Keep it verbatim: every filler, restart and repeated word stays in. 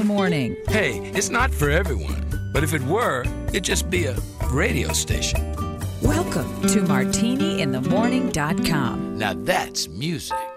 the Morning. Hey, it's not for everyone, but if it were, it'd just be a radio station. Welcome to martini in the morning dot com. Now that's music.